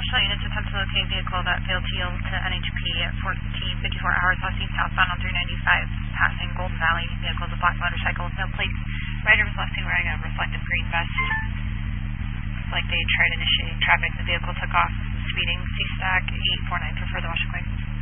Marshall units attempt to locate vehicle that failed to yield to NHP at 14:54 hours west east southbound on 395, passing Golden Valley. Vehicle is a black motorcycle with no plates. Rider was last seen wearing a reflective green vest. Looks like they tried initiating traffic. The vehicle took off, speeding. C-Stack 849 for further Washington.